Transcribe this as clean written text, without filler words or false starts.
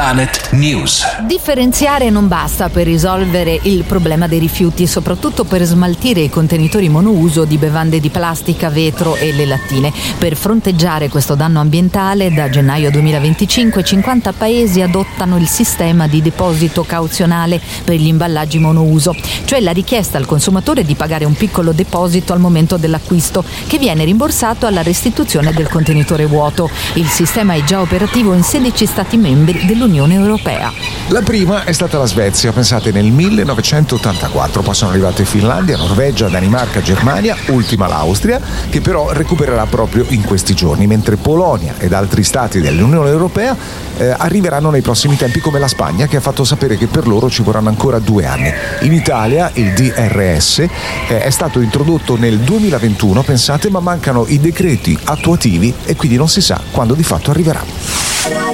Planet News. Differenziare non basta per risolvere il problema dei rifiuti, soprattutto per smaltire i contenitori monouso di bevande di plastica, vetro e le lattine. Per fronteggiare questo danno ambientale, da gennaio 2025 50 paesi adottano il sistema di deposito cauzionale per gli imballaggi monouso, cioè la richiesta al consumatore di pagare un piccolo deposito al momento dell'acquisto, che viene rimborsato alla restituzione del contenitore vuoto. Il sistema è già operativo in 16 Stati membri dell'Unione Europea. La prima è stata la Svezia, pensate nel 1984, poi sono arrivate Finlandia, Norvegia, Danimarca, Germania, ultima l'Austria, che però recupererà proprio in questi giorni, mentre Polonia ed altri stati dell'Unione Europea arriveranno nei prossimi tempi, come la Spagna, che ha fatto sapere che per loro ci vorranno ancora 2 anni. In Italia il DRS è stato introdotto nel 2021, pensate, ma mancano i decreti attuativi e quindi non si sa quando di fatto arriverà.